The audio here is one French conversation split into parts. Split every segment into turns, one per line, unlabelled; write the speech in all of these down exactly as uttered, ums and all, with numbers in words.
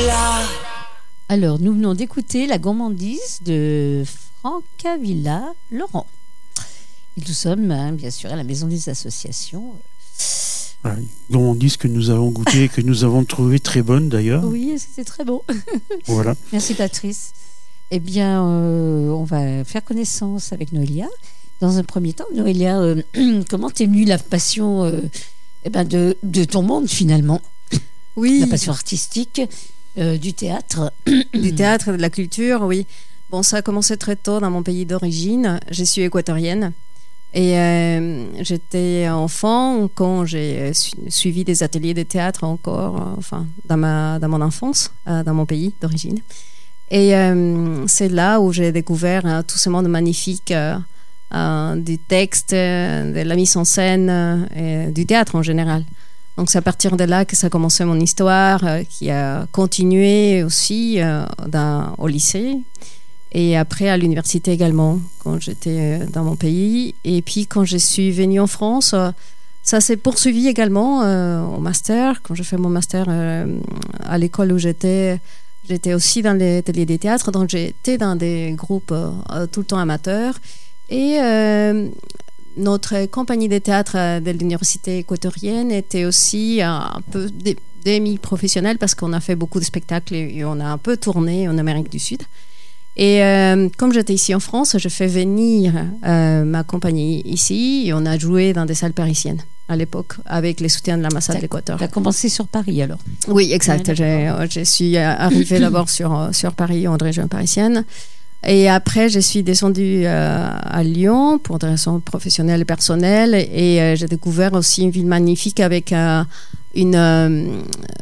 Alors, nous venons d'écouter La gourmandise de Francavilla Laurent. Et nous sommes, hein, bien sûr, à la Maison des Associations.
Voilà, gourmandise que nous avons goûté et que nous avons trouvé très bonne d'ailleurs.
Oui, c'était très bon.
Voilà.
Merci Patrice. Eh bien, euh, on va faire connaissance avec Noélia. Dans un premier temps, Noélia, euh, comment t'es venue la passion euh, eh ben de, de ton monde finalement?
Oui.
La passion artistique, euh, du théâtre.
Du théâtre, de la culture, oui. Bon, ça a commencé très tôt dans mon pays d'origine. Je suis équatorienne. Et euh, j'étais enfant quand j'ai su- suivi des ateliers de théâtre encore, euh, enfin, dans, ma, dans mon enfance, euh, dans mon pays d'origine. Et euh, c'est là où j'ai découvert euh, tout ce monde magnifique euh, euh, du texte, euh, de la mise en scène euh, et du théâtre en général. Donc c'est à partir de là que ça a commencé mon histoire, euh, qui a continué aussi euh, dans, au lycée. Et après, à l'université également, quand j'étais dans mon pays. Et puis, quand je suis venue en France, ça s'est poursuivi également euh, au master. Quand j'ai fait mon master euh, à l'école où j'étais, j'étais aussi dans les ateliers des théâtres. Donc, j'étais dans des groupes euh, tout le temps amateurs. Et euh, notre compagnie de théâtre de l'université équatorienne était aussi un peu demi-professionnelle parce qu'on a fait beaucoup de spectacles et on a un peu tourné en Amérique du Sud. Et euh, comme j'étais ici en France, je fais venir euh, ma compagnie ici et on a joué dans des salles parisiennes à l'époque avec les soutiens de l'ambassade de l'Équateur.
Tu as commencé sur Paris alors?
Oui, exact.
Ouais,
j'ai, je suis arrivée d'abord sur, sur Paris, en région parisienne. Et après, je suis descendue euh, à Lyon pour des raisons professionnelles et personnelles. Et euh, j'ai découvert aussi une ville magnifique avec euh, une, euh,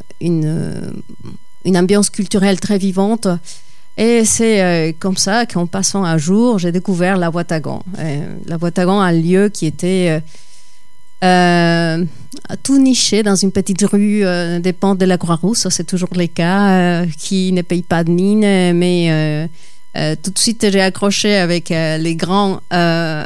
une, une ambiance culturelle très vivante. Et c'est euh, comme ça qu'en passant un jour, j'ai découvert la Boîte-à-Gants. Euh, la Boîte-à-Gants, un lieu qui était euh, euh, tout niché dans une petite rue euh, des pentes de la Croix-Rousse, c'est toujours le cas, euh, qui ne paye pas de mine, mais euh, euh, tout de suite j'ai accroché avec euh, les grands euh,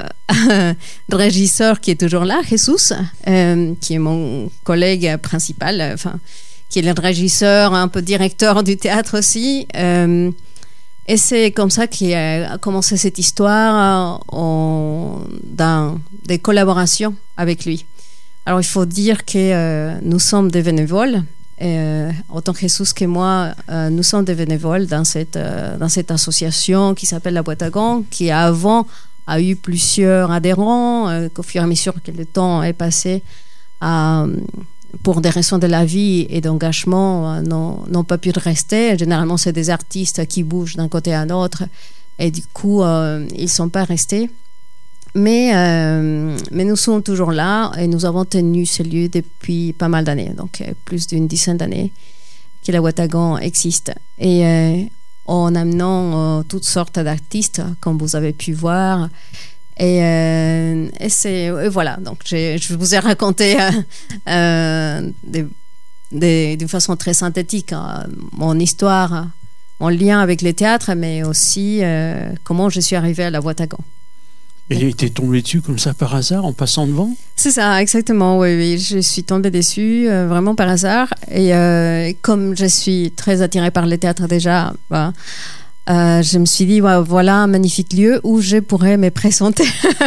régisseurs qui est toujours là, Jesus, euh, qui est mon collègue principal, enfin, qui est le régisseur, un peu directeur du théâtre aussi. Euh, Et c'est comme ça qu'a commencé cette histoire en, dans des collaborations avec lui. Alors, il faut dire que euh, nous sommes des bénévoles. Et, euh, autant Jesus que moi, euh, nous sommes des bénévoles dans cette, euh, dans cette association qui s'appelle la Boîte-à-Gants, qui avant a eu plusieurs adhérents, euh, qu'au fur et à mesure que le temps est passé, à... pour des raisons de la vie et d'engagement, n'ont, n'ont pas pu rester. Généralement, c'est des artistes qui bougent d'un côté à l'autre et du coup, euh, ils ne sont pas restés. Mais, euh, mais nous sommes toujours là et nous avons tenu ce lieu depuis pas mal d'années, donc plus d'une dizaine d'années que la Boîte-à-Gants existe. Et euh, en amenant euh, toutes sortes d'artistes, comme vous avez pu voir. Et, euh, et, c'est, et voilà, donc j'ai, je vous ai raconté euh, euh, des, des, d'une façon très synthétique hein, mon histoire, mon lien avec le théâtre, mais aussi euh, comment je suis arrivée à la Boîte-à-Gants.
Et t'es tombée dessus comme ça par hasard en passant devant? C'est
ça, exactement, oui, oui. Je suis tombée dessus euh, vraiment par hasard. Et euh, comme je suis très attirée par le théâtre déjà, bah, Euh, je me suis dit, ouais, voilà un magnifique lieu où je pourrais me présenter.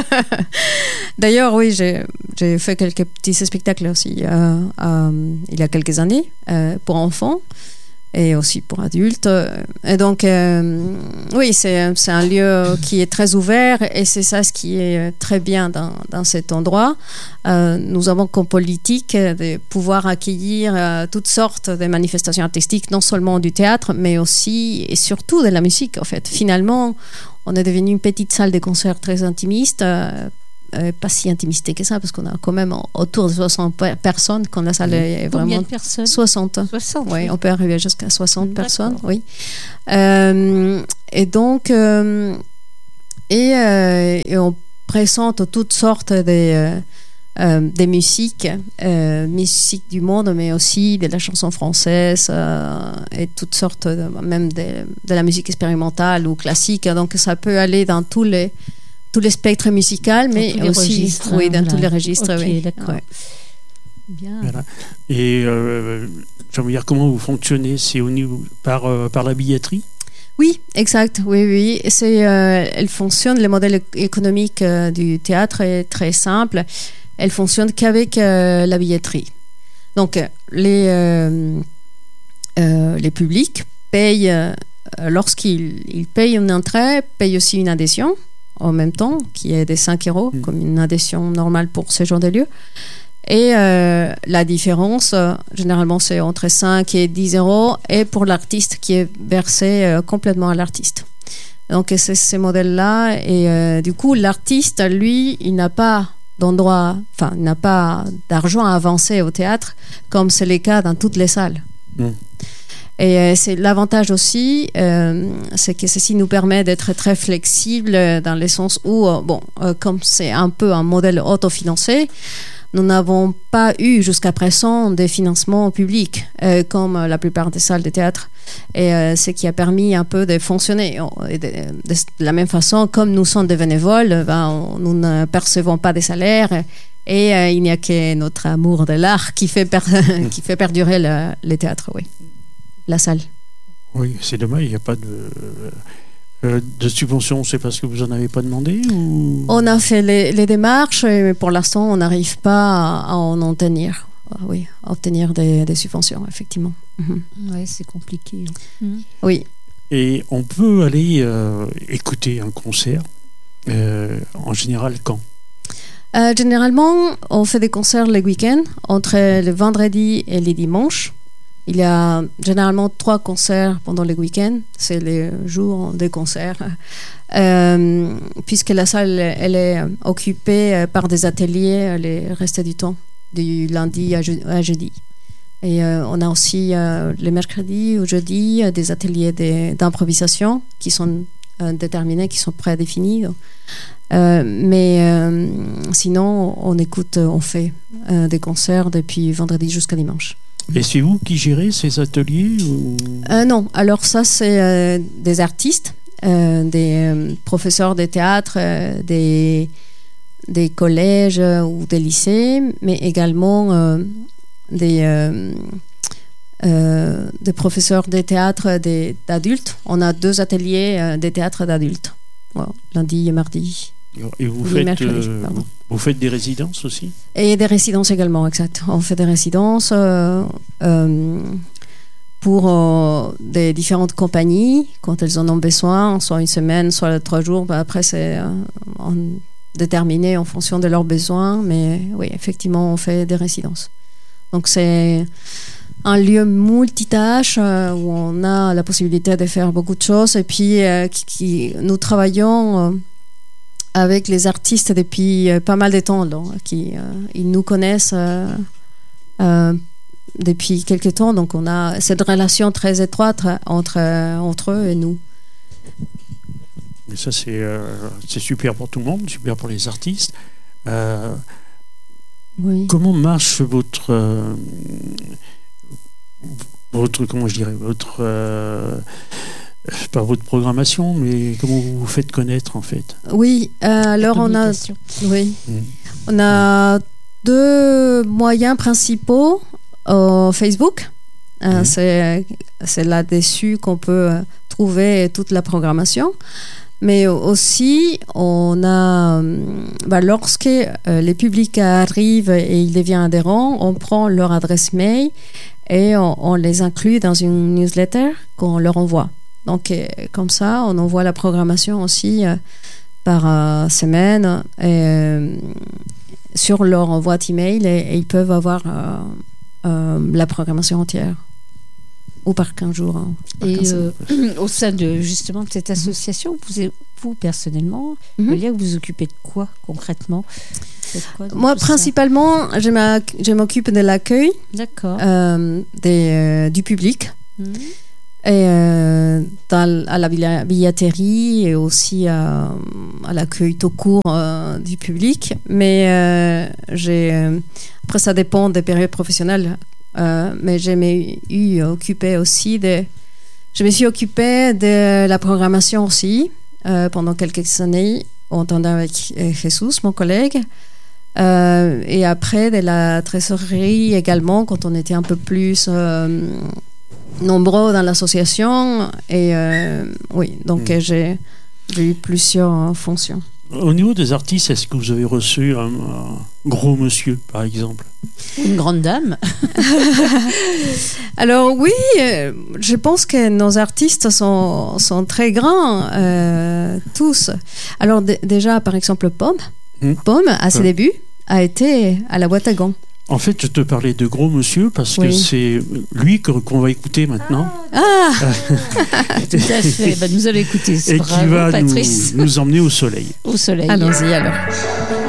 D'ailleurs, oui, j'ai, j'ai fait quelques petits spectacles aussi euh, euh, il y a quelques années euh, pour enfants et aussi pour adultes. Et donc, euh, oui, c'est, c'est un lieu qui est très ouvert et c'est ça ce qui est très bien dans, dans cet endroit. Euh, nous avons comme politique de pouvoir accueillir euh, toutes sortes de manifestations artistiques, non seulement du théâtre, mais aussi et surtout de la musique, en fait. Finalement, on est devenu une petite salle de concert très intimiste, euh, euh, pas si intimiste que ça, parce qu'on a quand même autour de soixante personnes, quand la salle est vraiment...
Combien de personnes?
soixante.
soixante,
oui,
oui.
On peut arriver jusqu'à soixante
D'accord.
personnes, oui. Euh, et donc, euh, et, euh, et on présente toutes sortes de... Euh, Euh, des musiques, euh, musique du monde, mais aussi de la chanson française euh, et toutes sortes, de, même de, de la musique expérimentale ou classique. Donc ça peut aller dans tous les, tous les spectres musicaux, mais
dans tous
aussi
les registres,
oui, dans
voilà.
tous les registres.
Ok,
oui.
d'accord.
Ouais.
Bien.
Voilà. Et euh, j'ai envie de dire, comment vous fonctionnez? C'est au niveau, par, euh, par la billetterie?
Oui, exact. Oui, oui. C'est, euh, elle fonctionne. Le modèle économique euh, du théâtre est très simple. Elle fonctionne qu'avec euh, la billetterie. Donc, les, euh, euh, les publics payent, euh, lorsqu'ils ils payent une entrée, payent aussi une adhésion en même temps, qui est de cinq euros, mmh. comme une adhésion normale pour ce genre de lieu. Et euh, la différence, euh, généralement, c'est entre cinq et dix euros, et pour l'artiste qui est versé euh, complètement à l'artiste. Donc, c'est ce modèle-là. Et euh, du coup, l'artiste, lui, il n'a pas d'endroit, enfin, il n'a pas d'argent à avancer au théâtre, comme c'est le cas dans toutes les salles. Mmh. Et euh, c'est l'avantage aussi, euh, c'est que ceci nous permet d'être très flexible dans le sens où, euh, bon, euh, comme c'est un peu un modèle autofinancé, nous n'avons pas eu jusqu'à présent des financements publics, euh, comme la plupart des salles de théâtre. Et euh, ce qui a permis un peu de fonctionner. Et de, de, de la même façon, comme nous sommes des bénévoles, ben, on, nous ne percevons pas des salaires. Et euh, il n'y a que notre amour de l'art qui fait, per- qui fait perdurer le, le théâtre, oui. La salle.
Oui, c'est dommage, il n'y a pas de... Euh, de subvention, c'est parce que vous n'en avez pas demandé ou...
On a fait les, les démarches, mais pour l'instant, on n'arrive pas à, à en obtenir. Oui, à obtenir des, des subventions, effectivement. Mm-hmm.
Oui, c'est compliqué.
Mm-hmm. Oui.
Et on peut aller euh, écouter un concert, euh, en général, quand
euh, Généralement, on fait des concerts les week-ends, entre le vendredi et les dimanches. Il y a généralement trois concerts pendant le week-end, c'est les jours des concerts, euh, puisque la salle elle est occupée par des ateliers le reste du temps, du lundi à, je- à jeudi. Et euh, on a aussi euh, les mercredis ou jeudi des ateliers de, d'improvisation qui sont euh, déterminés, qui sont prédéfinis. Euh, mais euh, sinon, on écoute, on fait euh, des concerts depuis vendredi jusqu'à dimanche.
Et c'est vous qui gérez ces ateliers ou...
euh, Non, alors ça c'est euh, des artistes, euh, des euh, professeurs de théâtre, euh, des, des collèges euh, ou des lycées, mais également euh, des, euh, euh, des professeurs de théâtre des, d'adultes. On a deux ateliers euh, de théâtre d'adultes, voilà, lundi et mardi.
Et vous faites, euh, vous, vous faites des résidences aussi? Et
des résidences également, exact. On fait des résidences euh, euh, pour euh, des différentes compagnies, quand elles en ont besoin, soit une semaine, soit trois jours. Bah, après, c'est euh, en, déterminé en fonction de leurs besoins. Mais oui, effectivement, on fait des résidences. Donc, c'est un lieu multitâche euh, où on a la possibilité de faire beaucoup de choses. Et puis, euh, qui, qui, nous travaillons... Euh, avec les artistes depuis euh, pas mal de temps. Donc, qui, euh, ils nous connaissent euh, euh, depuis quelques temps. Donc, on a cette relation très étroite entre, euh, entre eux et nous.
Et ça, c'est, euh, c'est super pour tout le monde, super pour les artistes. Euh,
oui.
Comment marche votre... Euh, votre, comment je dirais, votre... Euh, pas votre programmation, mais comment vous vous faites connaître en fait?
Oui, euh, alors on a, oui, mmh. on a deux moyens principaux au Facebook. Euh, mmh. c'est, c'est là-dessus qu'on peut trouver toute la programmation. Mais aussi, on a, bah, lorsque euh, les publics arrivent et ils deviennent adhérents, on prend leur adresse mail et on, on les inclut dans une newsletter qu'on leur envoie. Donc, euh, comme ça, on envoie la programmation aussi euh, par euh, semaine et, euh, sur leur boîte email et, et ils peuvent avoir euh, euh, la programmation entière ou par quinze jours. Hein, par
et
quinze
euh, au sein de justement de cette association, vous, vous personnellement,
mm-hmm.
Noélia, vous vous occupez de quoi concrètement? Quoi,
Moi, principalement, je, je m'occupe de l'accueil euh, des, euh, du public. Mm-hmm. Et euh, dans, à la billetterie et aussi à, à l'accueil tout court euh, du public. Mais euh, j'ai, euh, après, ça dépend des périodes professionnelles. Euh, mais je me suis occupée aussi de, je me suis occupée de la programmation aussi euh, pendant quelques années, en tandem avec Jesus, mon collègue. Euh, et après, de la trésorerie également, quand on était un peu plus euh, nombreux dans l'association. Et euh, oui, donc mmh. j'ai, j'ai eu plusieurs fonctions.
Au niveau des artistes, est-ce que vous avez reçu un, un gros monsieur, par exemple?
Une grande dame?
Alors oui, euh, je pense que nos artistes sont, sont très grands, euh, tous. Alors d- déjà, par exemple, Pomme. Mmh. Pomme, à ses ouais. débuts, a été à la boîte à gants.
En fait, je te parlais de gros monsieur parce oui. que c'est lui que, qu'on va écouter maintenant.
Ah,
ah. Tout à fait. Ben, nous allons écouter.
Et
Bravo,
qui va
Patrice.
nous, nous emmener au soleil.
Au soleil.
Allons-y alors.